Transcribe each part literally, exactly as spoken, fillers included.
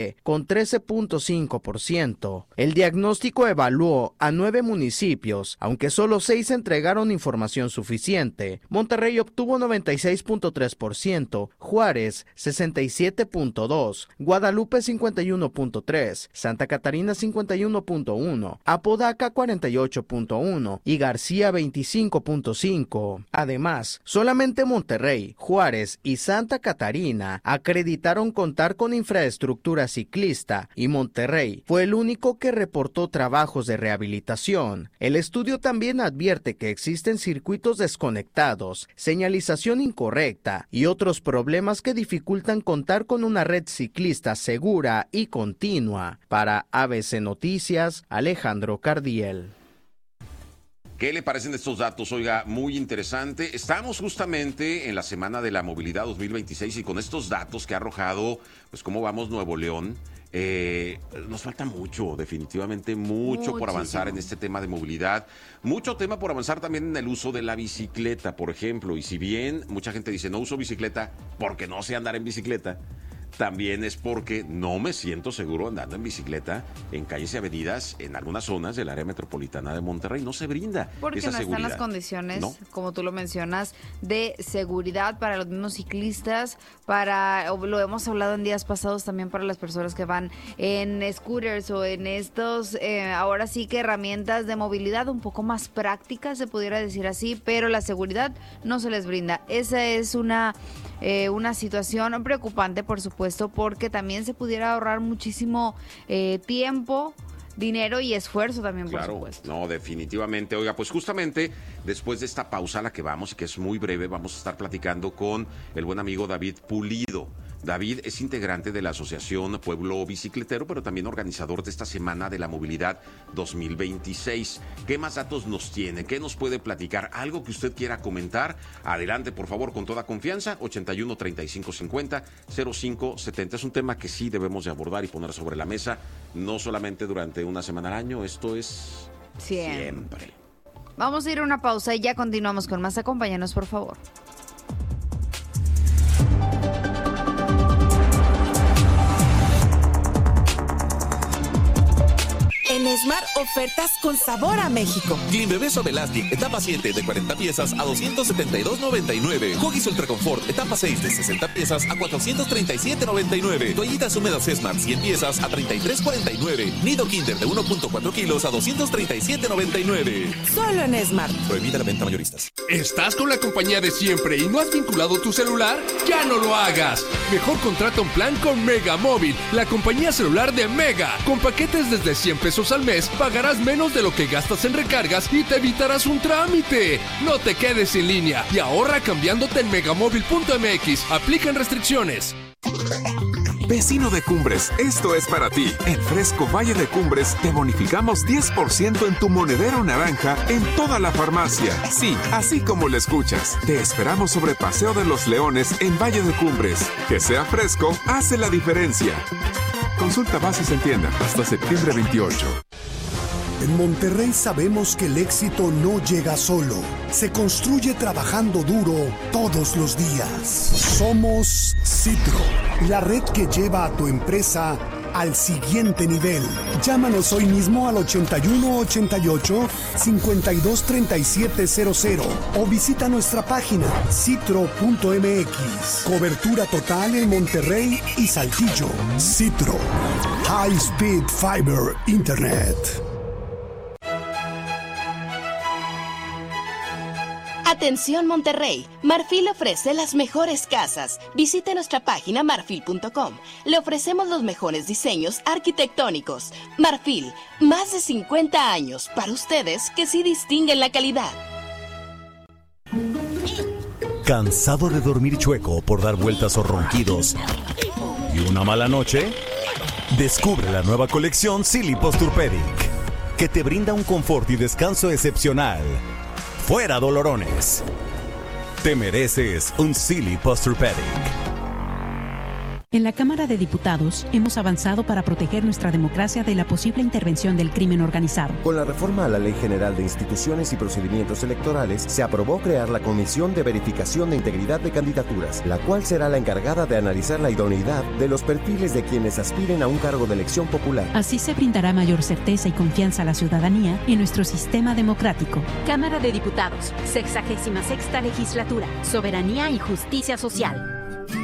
con trece punto cinco por ciento. El diagnóstico evaluó a nueve municipios, aunque solo seis entregaron información suficiente. Monterrey obtuvo noventa y seis punto tres por ciento, Juárez sesenta y siete punto dos por ciento, Guadalupe cincuenta y uno punto tres por ciento, Santa Catarina cincuenta y uno punto uno por ciento, Apodaca cuarenta y ocho punto uno por ciento y García veinticinco punto cinco por ciento. Además, solamente Monterrey, Juárez y Santa Catarina acreditaron contar con infraestructura ciclista y Monterrey fue el único que reportó trabajos de rehabilitación. El estudio también advierte que existen circuitos desconectados, señalización incorrecta y otros problemas que dificultan contar con una red ciclista segura y continua. Para A B C Noticias, Alejandro Cardiel. ¿Qué le parecen estos datos? Oiga, muy interesante. Estamos justamente en la Semana de la Movilidad dos mil veintiséis y con estos datos que ha arrojado, pues cómo vamos Nuevo León, eh, nos falta mucho, definitivamente mucho Muchísimo. por avanzar en este tema de movilidad. Mucho tema por avanzar también en el uso de la bicicleta, por ejemplo. Y si bien mucha gente dice no uso bicicleta porque no sé andar en bicicleta, también es porque no me siento seguro andando en bicicleta en calles y avenidas en algunas zonas del área metropolitana de Monterrey. No se brinda porque esa no seguridad. están las condiciones, ¿no? Como tú lo mencionas, de seguridad para los mismos ciclistas, para, lo hemos hablado en días pasados también para las personas que van en scooters o en estos, eh, ahora sí que herramientas de movilidad un poco más prácticas, se pudiera decir así, pero la seguridad no se les brinda. Esa es una, eh, una situación preocupante, por supuesto, porque también se pudiera ahorrar muchísimo eh, tiempo, dinero y esfuerzo también, por claro, supuesto. No, definitivamente. Oiga, pues justamente después de esta pausa a la que vamos, y que es muy breve, vamos a estar platicando con el buen amigo David Pulido. David es integrante de la Asociación Pueblo Bicicletero, pero también organizador de esta Semana de la Movilidad dos mil veintiséis. ¿Qué más datos nos tiene? ¿Qué nos puede platicar? ¿Algo que usted quiera comentar? Adelante, por favor, con toda confianza. ochenta y uno, treinta y cinco cincuenta, cero cinco setenta. Es un tema que sí debemos de abordar y poner sobre la mesa, no solamente durante una semana al año, esto es siempre. siempre. Vamos a ir a una pausa y ya continuamos con más. Acompáñanos, por favor. En Smart, ofertas con sabor a México. Clean Bebé Suave Elastic, etapa siete de cuarenta piezas a doscientos setenta y dos noventa y nueve. Huggies Ultra Confort, etapa seis de sesenta piezas a cuatrocientos treinta y siete noventa y nueve. Toallitas húmedas Smart, cien piezas a treinta y tres cuarenta y nueve. Nido Kinder de uno punto cuatro kilos a doscientos treinta y siete noventa y nueve. Solo en Smart. Prohibida la venta mayoristas. ¿Estás con la compañía de siempre y no has vinculado tu celular? ¡Ya no lo hagas! Mejor contrata un plan con Mega Móvil, la compañía celular de Mega. Con paquetes desde cien pesos al mes, pagarás menos de lo que gastas en recargas y te evitarás un trámite. No te quedes en línea y ahorra cambiándote en megamóvil punto m x. Aplican restricciones. Vecino de Cumbres, esto es para ti. En Fresco Valle de Cumbres te bonificamos diez por ciento en tu monedero naranja en toda la farmacia. Sí, así como lo escuchas. Te esperamos sobre Paseo de los Leones en Valle de Cumbres. Que sea fresco, hace la diferencia. Consulta bases en tienda hasta septiembre veintiocho. En Monterrey sabemos que el éxito no llega solo, se construye trabajando duro todos los días. Somos Citro, la red que lleva a tu empresa al siguiente nivel. Llámanos hoy mismo al ochenta y uno ochenta y ocho, cincuenta y dos treinta y siete cero cero o visita nuestra página citro punto m x. Cobertura total en Monterrey y Saltillo. Citro, High Speed Fiber Internet. Atención Monterrey, Marfil ofrece las mejores casas. Visite nuestra página marfil punto com. Le ofrecemos los mejores diseños arquitectónicos. Marfil, más de cincuenta años para ustedes que sí distinguen la calidad. ¿Cansado de dormir chueco por dar vueltas o ronquidos y una mala noche? Descubre la nueva colección Silly Posturepedic, que te brinda un confort y descanso excepcional. ¡Fuera dolorones! Te mereces un Silly Posturepedic. En la Cámara de Diputados hemos avanzado para proteger nuestra democracia de la posible intervención del crimen organizado. Con la reforma a la Ley General de Instituciones y Procedimientos Electorales, se aprobó crear la Comisión de Verificación de Integridad de Candidaturas, la cual será la encargada de analizar la idoneidad de los perfiles de quienes aspiren a un cargo de elección popular. Así se brindará mayor certeza y confianza a la ciudadanía en nuestro sistema democrático. Cámara de Diputados, sexagésima sexta legislatura, soberanía y justicia social.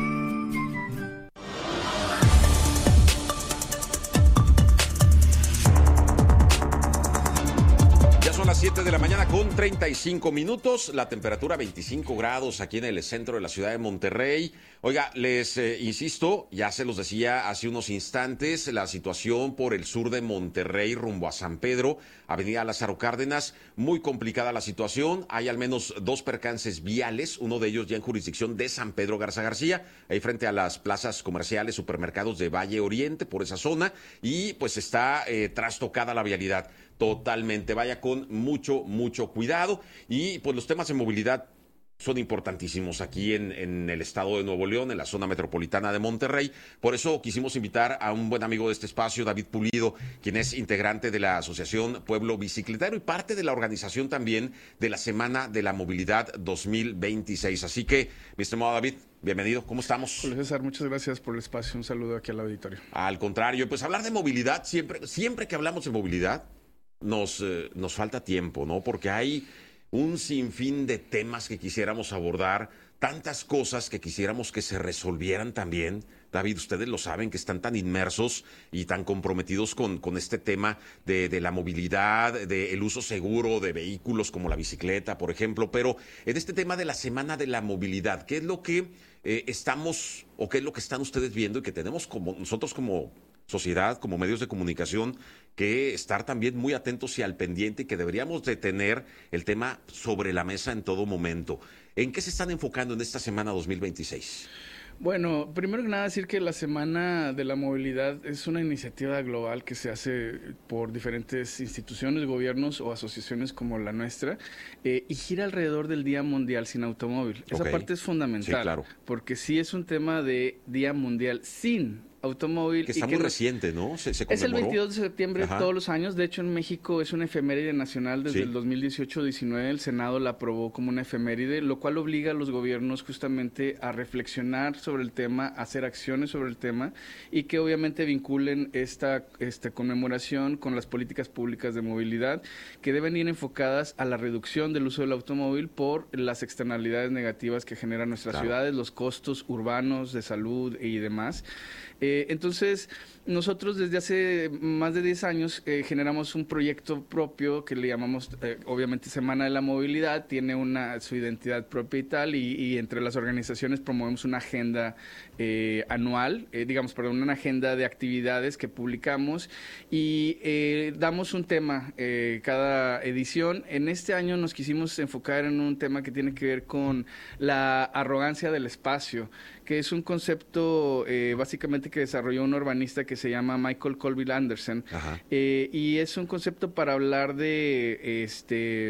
Las siete de la mañana con treinta y cinco minutos, la temperatura veinticinco grados aquí en el centro de la ciudad de Monterrey. Oiga, les eh, insisto, ya se los decía hace unos instantes, la situación por el sur de Monterrey rumbo a San Pedro, avenida Lázaro Cárdenas, muy complicada la situación. Hay al menos dos percances viales, uno de ellos ya en jurisdicción de San Pedro Garza García, ahí frente a las plazas comerciales, supermercados de Valle Oriente, por esa zona, y pues está eh, trastocada la vialidad. Totalmente, vaya con mucho, mucho cuidado. Y pues los temas de movilidad son importantísimos aquí en, en el estado de Nuevo León, en la zona metropolitana de Monterrey. Por eso quisimos invitar a un buen amigo de este espacio, David Pulido, quien es integrante de la Asociación Pueblo Bicicletero y parte de la organización también de la Semana de la Movilidad dos mil veintiséis. Así que, mi estimado David, bienvenido, ¿cómo estamos? Julio César, muchas gracias por el espacio, un saludo aquí al auditorio. Al contrario, pues hablar de movilidad, siempre, siempre que hablamos de movilidad, Nos, eh, nos falta tiempo, ¿no? Porque hay un sinfín de temas que quisiéramos abordar, tantas cosas que quisiéramos que se resolvieran también. David, ustedes lo saben, que están tan inmersos y tan comprometidos con, con este tema de, de la movilidad, del uso seguro de vehículos como la bicicleta, por ejemplo. Pero en este tema de la Semana de la Movilidad, ¿qué es lo que eh, estamos o qué es lo que están ustedes viendo y que tenemos como nosotros como sociedad, como medios de comunicación, que estar también muy atentos y al pendiente, y que deberíamos de tener el tema sobre la mesa en todo momento? ¿En qué se están enfocando en esta semana dos mil veintiséis? Bueno, primero que nada decir que la Semana de la Movilidad es una iniciativa global que se hace por diferentes instituciones, gobiernos o asociaciones como la nuestra, eh, y gira alrededor del Día Mundial sin Automóvil. Esa Okay. parte es fundamental, Sí, claro. porque sí es un tema de Día Mundial sin automóvil. Que está y muy que reciente, ¿no? Se, se Es el conmemoró. veintidós de septiembre Ajá. todos los años. De hecho, en México es una efeméride nacional desde Sí. el dos mil dieciocho diecinueve. El Senado la aprobó como una efeméride, lo cual obliga a los gobiernos justamente a reflexionar sobre el tema, a hacer acciones sobre el tema y que obviamente vinculen esta, esta conmemoración con las políticas públicas de movilidad que deben ir enfocadas a la reducción del uso del automóvil por las externalidades negativas que generan nuestras Claro. ciudades, los costos urbanos de salud y demás. Eh, entonces, nosotros desde hace más de diez años eh, generamos un proyecto propio que le llamamos, eh, obviamente, Semana de la Movilidad, tiene una su identidad propia y tal, y, y entre las organizaciones promovemos una agenda eh, anual, eh, digamos, perdón, una agenda de actividades que publicamos y eh, damos un tema eh, cada edición. En este año nos quisimos enfocar en un tema que tiene que ver con la arrogancia del espacio, que es un concepto eh, básicamente que desarrolló un urbanista que se llama Michael Colville Anderson, eh, y es un concepto para hablar de este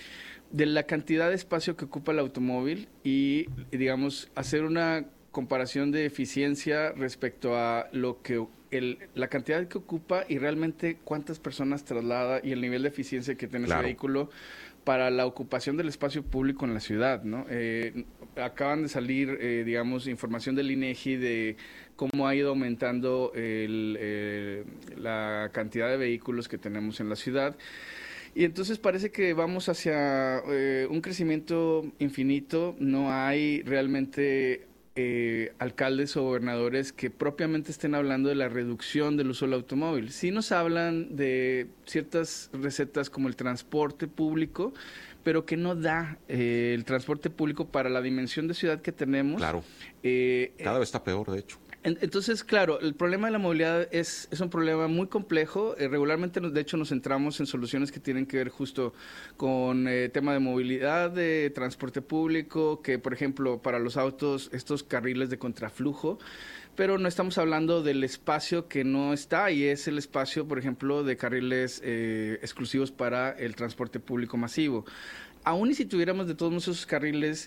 de la cantidad de espacio que ocupa el automóvil y, digamos, hacer una comparación de eficiencia respecto a lo que el, la cantidad que ocupa y realmente cuántas personas traslada y el nivel de eficiencia que tiene Claro. ese vehículo para la ocupación del espacio público en la ciudad, ¿no? Eh, acaban de salir, eh, digamos, información del INEGI de cómo ha ido aumentando el, eh, la cantidad de vehículos que tenemos en la ciudad. Y entonces parece que vamos hacia eh, un crecimiento infinito. No hay realmente eh, alcaldes o gobernadores que propiamente estén hablando de la reducción del uso del automóvil. Sí nos hablan de ciertas recetas como el transporte público, pero que no da eh, el transporte público para la dimensión de ciudad que tenemos. Claro. Eh, Cada vez está peor, de hecho. Entonces, claro, el problema de la movilidad es, es un problema muy complejo. Eh, regularmente, de hecho, nos centramos en soluciones que tienen que ver justo con eh, tema de movilidad, de transporte público, que, por ejemplo, para los autos, estos carriles de contraflujo, pero no estamos hablando del espacio que no está, y es el espacio, por ejemplo, de carriles eh, exclusivos para el transporte público masivo. Aún y si tuviéramos de todos esos carriles,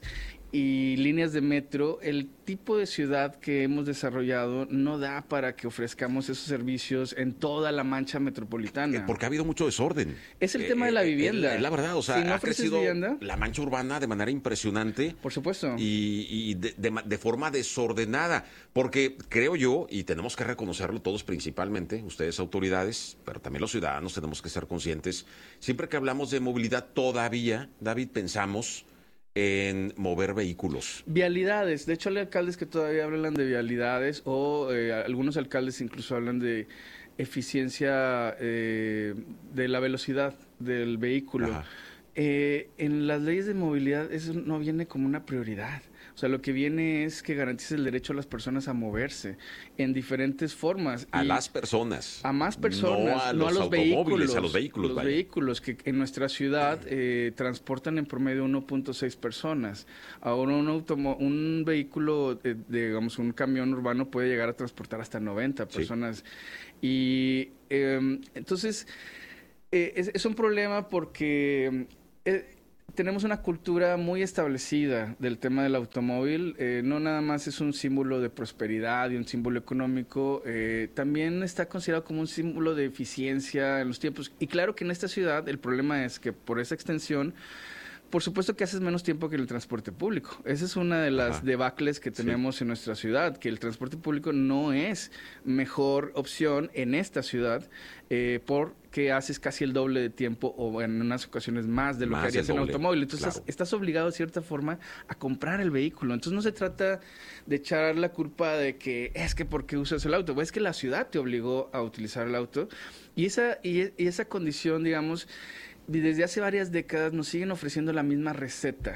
y líneas de metro, el tipo de ciudad que hemos desarrollado no da para que ofrezcamos esos servicios en toda la mancha metropolitana. Porque ha habido mucho desorden. Es el eh, tema de la vivienda. Es la verdad, o sea, si no ha crecido vivienda, la mancha urbana de manera impresionante. Por supuesto. Y, y de, de, de forma desordenada. Porque creo yo, y tenemos que reconocerlo todos principalmente, ustedes autoridades, pero también los ciudadanos tenemos que ser conscientes, siempre que hablamos de movilidad todavía, David, pensamos en mover vehículos. Vialidades. De hecho, hay alcaldes que todavía hablan de vialidades o eh, algunos alcaldes incluso hablan de eficiencia eh, de la velocidad del vehículo. Eh, en las leyes de movilidad eso no viene como una prioridad. O sea, lo que viene es que garantice el derecho a las personas a moverse en diferentes formas. A las personas. A más personas, no a no los, a los vehículos. A los vehículos, Los vaya. vehículos que en nuestra ciudad eh, transportan en promedio uno punto seis personas. Ahora un, automo un vehículo, de, de, digamos, un camión urbano puede llegar a transportar hasta noventa personas. Sí. Y eh, entonces eh, es, es un problema porque... Eh, tenemos una cultura muy establecida del tema del automóvil. Eh, no nada más es un símbolo de prosperidad y un símbolo económico, eh, también está considerado como un símbolo de eficiencia en los tiempos. Y claro que en esta ciudad el problema es que por esa extensión, por supuesto que haces menos tiempo que el transporte público. Esa es una de las Ajá. debacles que tenemos sí. en nuestra ciudad, que el transporte público no es mejor opción en esta ciudad eh, porque haces casi el doble de tiempo o en unas ocasiones más de lo más que harías en automóvil. Entonces claro. estás obligado de cierta forma a comprar el vehículo. Entonces no se trata de echar la culpa de que es que porque usas el auto, es que la ciudad te obligó a utilizar el auto y esa, y, y esa condición, digamos, desde hace varias décadas nos siguen ofreciendo la misma receta.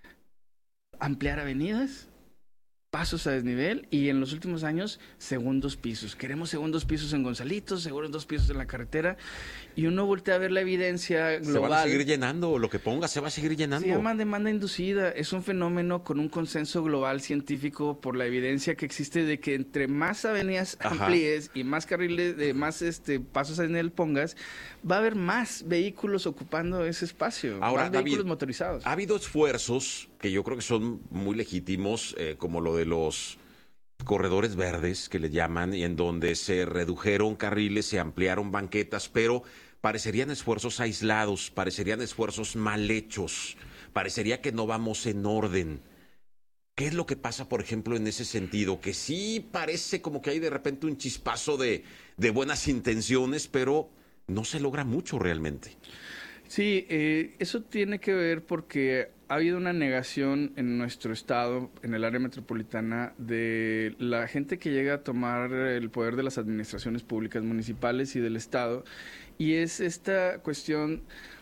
Ampliar avenidas, pasos a desnivel y en los últimos años segundos pisos. Queremos segundos pisos en Gonzalitos, segundos pisos en la carretera y uno voltea a ver la evidencia global. Se van a seguir llenando, lo que ponga se va a seguir llenando. Se llama demanda inducida, es un fenómeno con un consenso global científico por la evidencia que existe de que entre más avenidas Ajá. amplíes y más carriles, de más este pasos a desnivel pongas, va a haber más vehículos ocupando ese espacio, Ahora, más vehículos David, motorizados. Ha habido esfuerzos que yo creo que son muy legítimos, eh, como lo de los corredores verdes que le llaman, y en donde se redujeron carriles, se ampliaron banquetas, pero parecerían esfuerzos aislados, parecerían esfuerzos mal hechos, parecería que no vamos en orden. ¿Qué es lo que pasa, por ejemplo, en ese sentido? Que sí parece como que hay de repente un chispazo de, de buenas intenciones, pero no se logra mucho realmente. Sí, eh, eso tiene que ver porque ha habido una negación en nuestro estado, en el área metropolitana, de la gente que llega a tomar el poder de las administraciones públicas municipales y del estado, y es esta cuestión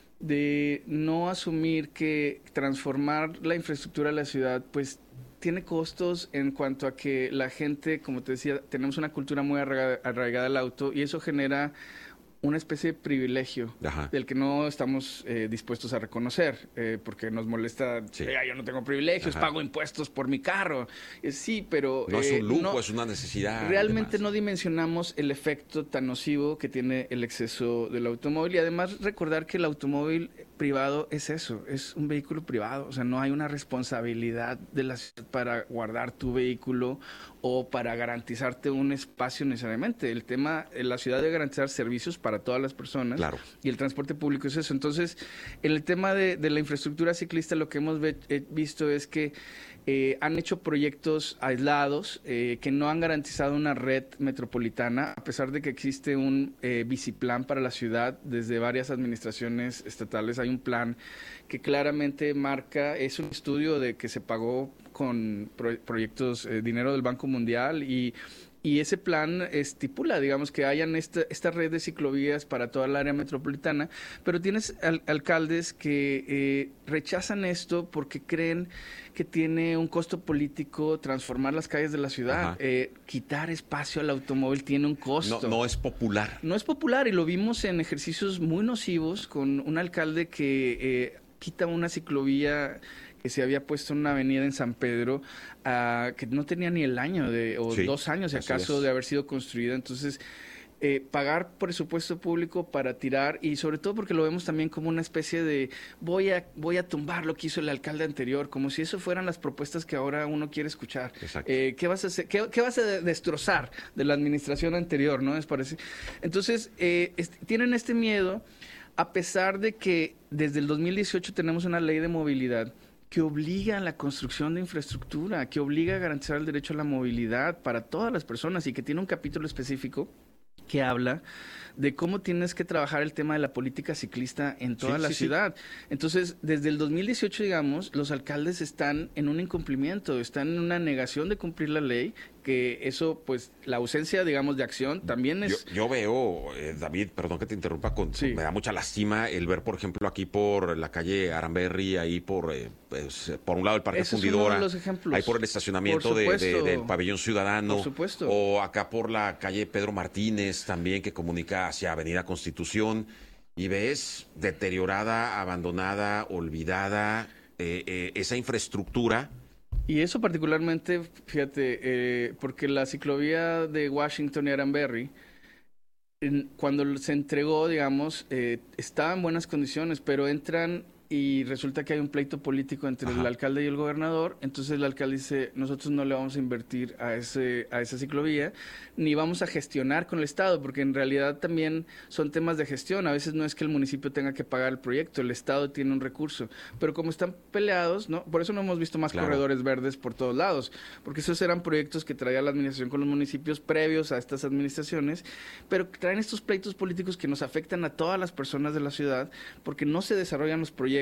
de no asumir que transformar la infraestructura de la ciudad, pues tiene costos en cuanto a que la gente, como te decía, tenemos una cultura muy arraigada, arraigada al auto y eso genera una especie de privilegio Ajá. del que no estamos eh, dispuestos a reconocer, eh, porque nos molesta, sí. eh, yo no tengo privilegios, Ajá. pago impuestos por mi carro. Eh, sí, pero... No eh, es un lujo, no, es una necesidad. Realmente no dimensionamos el efecto tan nocivo que tiene el exceso del automóvil y además recordar que el automóvil privado es eso, es un vehículo privado, o sea, no hay una responsabilidad de la ciudad para guardar tu vehículo o para garantizarte un espacio necesariamente. El tema, la ciudad debe garantizar servicios para todas las personas claro. y el transporte público es eso. Entonces, en el tema de, de la infraestructura ciclista, lo que hemos ve, eh, visto es que eh, han hecho proyectos aislados eh, que no han garantizado una red metropolitana, a pesar de que existe un eh, biciplan para la ciudad desde varias administraciones estatales. Hay un plan que claramente marca, es un estudio de que se pagó con pro, proyectos, eh, dinero del Banco Mundial y Y ese plan estipula, digamos, que hayan esta, esta red de ciclovías para toda el área metropolitana, pero tienes al, alcaldes que eh, rechazan esto porque creen que tiene un costo político transformar las calles de la ciudad. Eh, quitar espacio al automóvil tiene un costo. No, no es popular. No es popular y lo vimos en ejercicios muy nocivos con un alcalde que eh, quita una ciclovía que se había puesto en una avenida en San Pedro, uh, que no tenía ni el año de, o sí, dos años, si acaso, de haber sido construida. Entonces, eh, pagar presupuesto público para tirar, y sobre todo porque lo vemos también como una especie de voy a, voy a tumbar lo que hizo el alcalde anterior, como si eso fueran las propuestas que ahora uno quiere escuchar. Eh, ¿qué vas a hacer? ¿Qué, qué vas a destrozar de la administración anterior? ¿No? Es parece. Entonces, eh, es, tienen este miedo, a pesar de que desde el dos mil dieciocho tenemos una ley de movilidad que obliga a la construcción de infraestructura, que obliga a garantizar el derecho a la movilidad para todas las personas y que tiene un capítulo específico que habla de cómo tienes que trabajar el tema de la política ciclista en toda sí, la sí, ciudad. Sí. Entonces, desde el dos mil dieciocho, digamos, los alcaldes están en un incumplimiento, están en una negación de cumplir la ley, que eso, pues, la ausencia, digamos, de acción también es... Yo, yo veo, eh, David, perdón que te interrumpa, con, Sí. me da mucha lástima el ver, por ejemplo, aquí por la calle Aramberri, ahí por, eh, pues, por un lado el Parque Ese es Fundidora, uno de los ejemplos. ahí por el estacionamiento Por de, de- supuesto. del Pabellón Ciudadano, Por supuesto. o acá por la calle Pedro Martínez también, que comunica hacia Avenida Constitución, y ves deteriorada, abandonada, olvidada, eh, eh, esa infraestructura. Y eso particularmente, fíjate, eh, porque la ciclovía de Washington y Aranberry, en- cuando se entregó, digamos, eh, estaba en buenas condiciones, pero entran y resulta que hay un pleito político entre Ajá. el alcalde y el gobernador. Entonces el alcalde dice, nosotros no le vamos a invertir a ese a esa ciclovía, ni vamos a gestionar con el Estado, porque en realidad también son temas de gestión. A veces no es que el municipio tenga que pagar el proyecto, el Estado tiene un recurso. Pero como están peleados, ¿no? Por eso no hemos visto más Claro. corredores verdes por todos lados, porque esos eran proyectos que traía la administración con los municipios previos a estas administraciones, pero que traen estos pleitos políticos que nos afectan a todas las personas de la ciudad, porque no se desarrollan los proyectos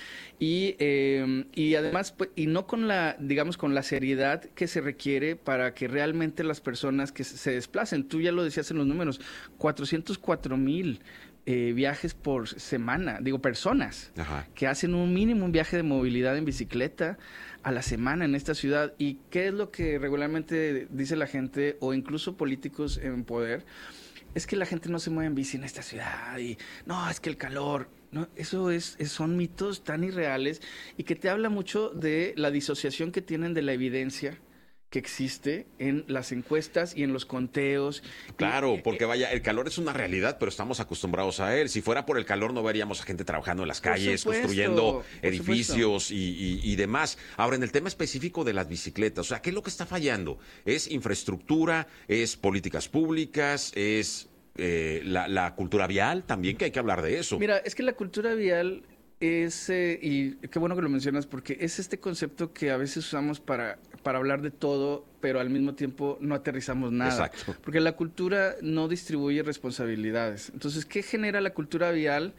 y, eh, y además, pues, y no con la, digamos, con la seriedad que se requiere para que realmente las personas que se, se desplacen, tú ya lo decías en los números, cuatrocientos cuatro mil eh, viajes por semana, digo, personas Ajá. que hacen un mínimo un viaje de movilidad en bicicleta a la semana en esta ciudad. ¿Y qué es lo que regularmente dice la gente o incluso políticos en poder? Es que la gente no se mueve en bici en esta ciudad y no, es que el calor, no, eso es, es son mitos tan irreales y que te habla mucho de la disociación que tienen de la evidencia que existe en las encuestas y en los conteos. Claro, Y, porque vaya, el calor es una realidad, pero estamos acostumbrados a él. Si fuera por el calor, no veríamos a gente trabajando en las Por calles, supuesto, construyendo por edificios y, y- y demás. Ahora, en el tema específico de las bicicletas, o sea, ¿qué es lo que está fallando? ¿Es infraestructura? ¿Es políticas públicas? ¿Es eh, la, la cultura vial? También que hay que hablar de eso. Mira, es que la cultura vial es, eh, y qué bueno que lo mencionas, porque es este concepto que a veces usamos para, para hablar de todo, pero al mismo tiempo no aterrizamos nada. Exacto. Porque la cultura no distribuye responsabilidades. Entonces, ¿qué genera la cultura vial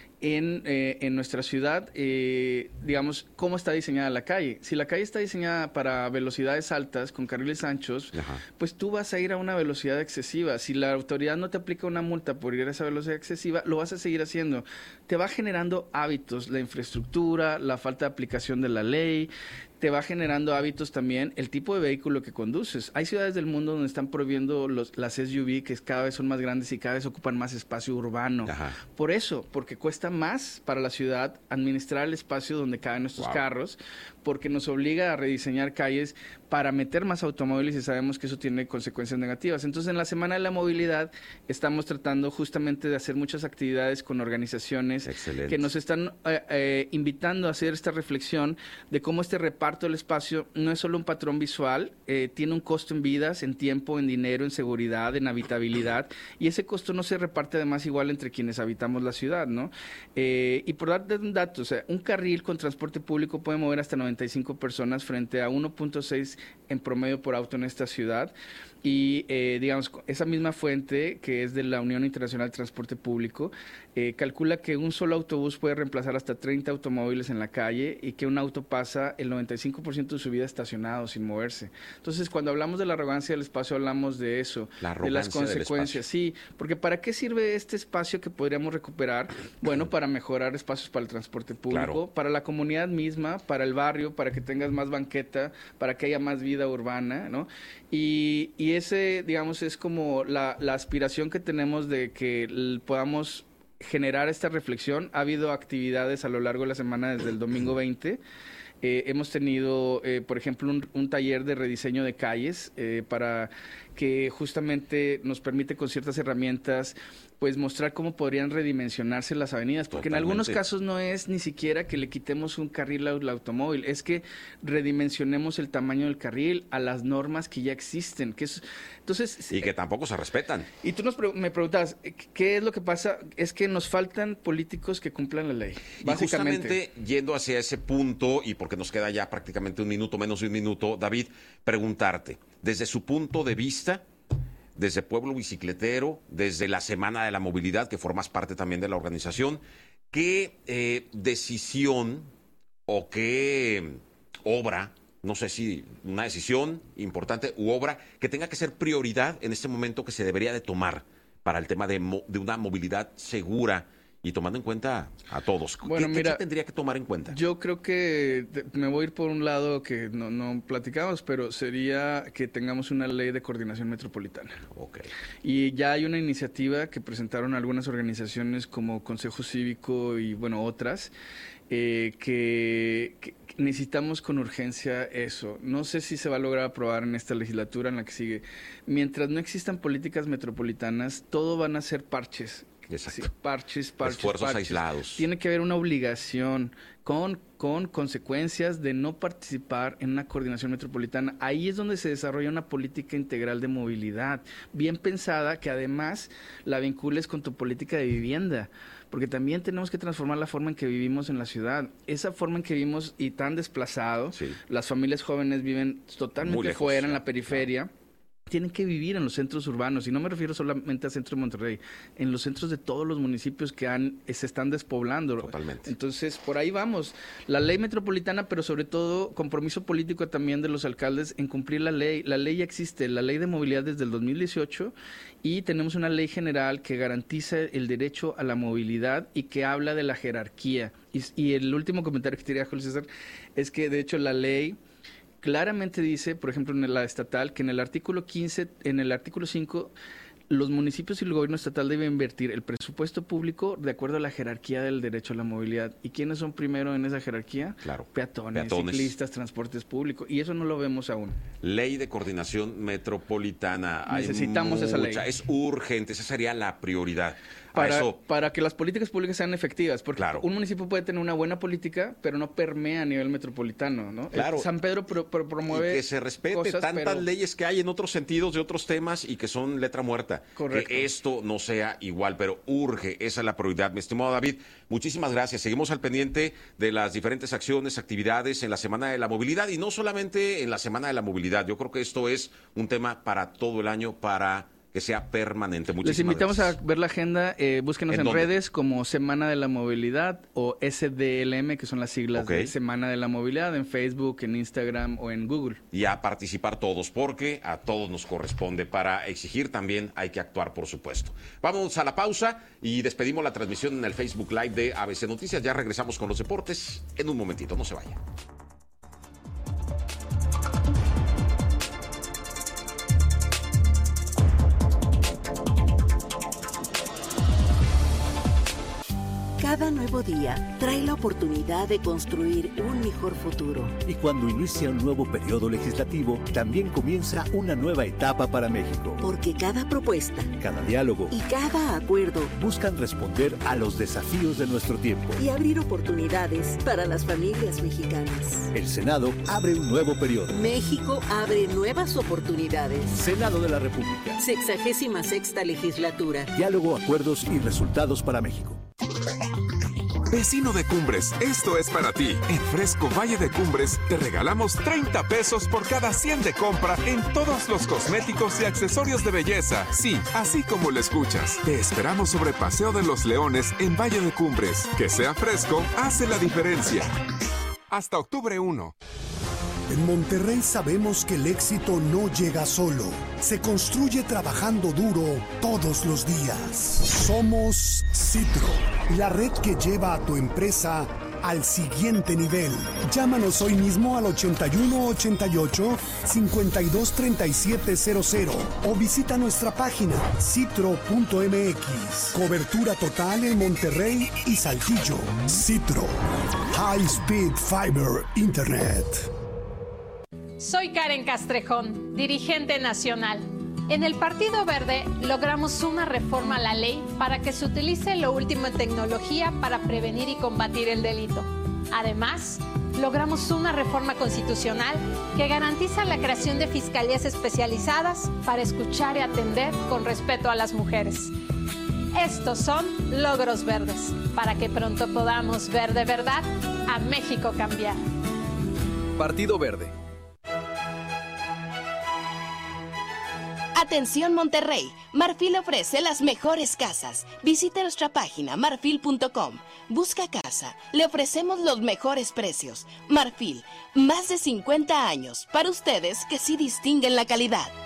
en, eh, en nuestra ciudad? Eh, digamos, ¿cómo está diseñada la calle? Si la calle está diseñada para velocidades altas, con carriles anchos, Ajá. pues tú vas a ir a una velocidad excesiva. Si la autoridad no te aplica una multa por ir a esa velocidad excesiva, lo vas a seguir haciendo. Te va generando hábitos, la infraestructura, la falta de aplicación de la ley, te va generando hábitos también el tipo de vehículo que conduces. Hay ciudades del mundo donde están prohibiendo los, las S U V, que cada vez son más grandes y cada vez ocupan más espacio urbano. Ajá. Por eso, porque cuesta más para la ciudad administrar el espacio donde caben nuestros Wow. carros, porque nos obliga a rediseñar calles para meter más automóviles y sabemos que eso tiene consecuencias negativas. Entonces, en la Semana de la Movilidad estamos tratando justamente de hacer muchas actividades con organizaciones Excelente. que nos están eh, eh, invitando a hacer esta reflexión de cómo este reparto del espacio no es solo un patrón visual, eh, tiene un costo en vidas, en tiempo, en dinero, en seguridad, en habitabilidad, y ese costo no se reparte además igual entre quienes habitamos la ciudad, ¿no? Eh, y por darte un dato, o sea, un carril con transporte público puede mover hasta noventa y cinco personas frente a uno punto seis en promedio por auto en esta ciudad. Y, eh, digamos, esa misma fuente, que es de la Unión Internacional de Transporte Público, eh, calcula que un solo autobús puede reemplazar hasta treinta automóviles en la calle y que un auto pasa el noventa y cinco por ciento de su vida estacionado, sin moverse. Entonces, cuando hablamos de la arrogancia del espacio, hablamos de eso, La de las arrogancia del consecuencias. Sí, porque ¿para qué sirve este espacio que podríamos recuperar? Bueno, para mejorar espacios para el transporte público, Claro. para la comunidad misma, para el barrio, para que tengas más banqueta, para que haya más vida urbana, ¿no? Y, y ese, digamos, es como la, la aspiración que tenemos de que l- podamos generar esta reflexión. Ha habido actividades a lo largo de la semana desde el domingo veinte Eh, hemos tenido, eh, por ejemplo, un, un taller de rediseño de calles eh, para que justamente nos permite con ciertas herramientas pues mostrar cómo podrían redimensionarse las avenidas, porque Totalmente. En algunos casos no es ni siquiera que le quitemos un carril al automóvil, es que redimensionemos el tamaño del carril a las normas que ya existen, que es, entonces y que tampoco se respetan. Y tú nos pre- me preguntabas, ¿qué es lo que pasa? Es que nos faltan políticos que cumplan la ley, básicamente. Y justamente yendo hacia ese punto, y porque nos queda ya prácticamente un minuto, menos de un minuto, David, preguntarte, desde su punto de vista, desde Pueblo Bicicletero, desde la Semana de la Movilidad, que formas parte también de la organización, ¿qué eh, decisión o qué obra, no sé si una decisión importante u obra, que tenga que ser prioridad en este momento que se debería de tomar para el tema de, mo- de una movilidad segura y tomando en cuenta a todos? Bueno, ¿Qué, mira, ¿Qué tendría que tomar en cuenta? Yo creo que me voy a ir por un lado que no, no platicamos, pero sería que tengamos una ley de coordinación metropolitana. Okay. Y ya hay una iniciativa que presentaron algunas organizaciones como Consejo Cívico y, bueno, otras, eh, que, que necesitamos con urgencia eso. No sé si se va a lograr aprobar en esta legislatura, en la que sigue. Mientras no existan políticas metropolitanas, todo van a ser parches. Exacto. Sí, parches, parches, esfuerzos parches. aislados. Tiene que haber una obligación con, con consecuencias de no participar en una coordinación metropolitana. Ahí es donde se desarrolla una política integral de movilidad, bien pensada, que además la vincules con tu política de vivienda, porque también tenemos que transformar la forma en que vivimos en la ciudad. Esa forma en que vivimos y tan desplazados, sí. Las familias jóvenes viven totalmente lejos, fuera, en la periferia. Claro. Tienen que vivir en los centros urbanos, y no me refiero solamente al centro de Monterrey, en los centros de todos los municipios que han, se están despoblando. Totalmente. Entonces, por ahí vamos. La ley metropolitana, pero sobre todo compromiso político también de los alcaldes en cumplir la ley. La ley ya existe, la ley de movilidad desde el dos mil dieciocho, y tenemos una ley general que garantiza el derecho a la movilidad y que habla de la jerarquía. Y, y el último comentario que te diría, Julio César, es que de hecho la ley claramente dice, por ejemplo, en la estatal, que en el artículo quince, en el artículo cinco, los municipios y el gobierno estatal deben invertir el presupuesto público de acuerdo a la jerarquía del derecho a la movilidad. ¿Y quiénes son primero en esa jerarquía? Claro. Peatones, Peatones, ciclistas, transportes públicos. Y eso no lo vemos aún. Ley de coordinación metropolitana. Necesitamos esa ley. Es urgente, esa sería la prioridad. Para, eso... para que las políticas públicas sean efectivas, porque claro. Un municipio puede tener una buena política, pero no permea a nivel metropolitano, ¿no? Claro. San Pedro pro, pro, promueve y que se respete cosas, tantas pero... leyes que hay en otros sentidos de otros temas y que son letra muerta. Correcto. Que esto no sea igual, pero urge, esa es la prioridad. Mi estimado David, muchísimas gracias. Seguimos al pendiente de las diferentes acciones, actividades en la Semana de la Movilidad, y no solamente en la Semana de la Movilidad. Yo creo que esto es un tema para todo el año, para que sea permanente. Muchísimas Les invitamos gracias. a ver la agenda, eh, búsquenos ¿En, en, en redes como Semana de la Movilidad o S D L M, que son las siglas okay. de Semana de la Movilidad, en Facebook, en Instagram o en Google. Y a participar todos, porque a todos nos corresponde. Para exigir también hay que actuar, por supuesto. Vamos a la pausa y despedimos la transmisión en el Facebook Live de A B C Noticias. Ya regresamos con los deportes en un momentito, no se vaya. Cada nuevo día trae la oportunidad de construir un mejor futuro. Y cuando inicia un nuevo periodo legislativo, también comienza una nueva etapa para México. Porque cada propuesta, cada diálogo y cada acuerdo buscan responder a los desafíos de nuestro tiempo y abrir oportunidades para las familias mexicanas. El Senado abre un nuevo periodo. México abre nuevas oportunidades. Senado de la República. Sexagésima sexta legislatura. Diálogo, acuerdos y resultados para México. Vecino de Cumbres, esto es para ti. En Fresco Valle de Cumbres te regalamos treinta pesos por cada cien de compra en todos los cosméticos y accesorios de belleza. Sí, así como lo escuchas. Te esperamos sobre Paseo de los Leones en Valle de Cumbres. Que sea fresco, hace la diferencia. Hasta octubre primero. En Monterrey sabemos que el éxito no llega solo, se construye trabajando duro todos los días. Somos Citro, la red que lleva a tu empresa al siguiente nivel. Llámanos hoy mismo al ochenta y uno ochenta y ocho, cincuenta y dos treinta y siete cero cero o visita nuestra página citro punto m x. Cobertura total en Monterrey y Saltillo. Citro. High Speed Fiber Internet. Soy Karen Castrejón, dirigente nacional. En el Partido Verde logramos una reforma a la ley para que se utilice lo último en tecnología para prevenir y combatir el delito. Además, logramos una reforma constitucional que garantiza la creación de fiscalías especializadas para escuchar y atender con respeto a las mujeres. Estos son logros verdes, para que pronto podamos ver de verdad a México cambiar. Partido Verde. Atención Monterrey, Marfil ofrece las mejores casas. Visite nuestra página marfil punto com. Busca casa, le ofrecemos los mejores precios. Marfil, más de cincuenta años, para ustedes que sí distinguen la calidad.